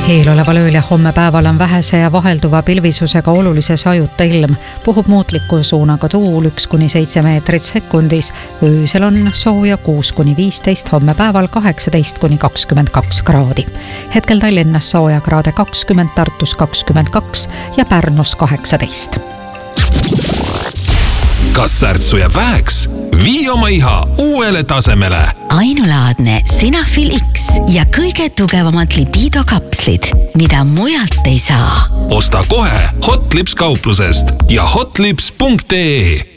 Eeloleval ööl ja homme päeval on vähese ja vahelduva pilvisusega olulise sajuta ilm. Puhub muutliku suunaga tuul 1-7 meetrit sekundis. Öösel on sooja 6-15, homme päeval 18-22 kraadi. Hetkel Tallinnas sooja kraade 20, Tartus 22 ja Pärnus 18. Kas särtsu jääb väheks? Vii oma iha uuele tasemele. Ainulaadne Sinafil X ja kõige tugevamad libido-kapslid, mida mujalt ei saa. Osta kohe Hotlips kauplusest ja hotlips.ee.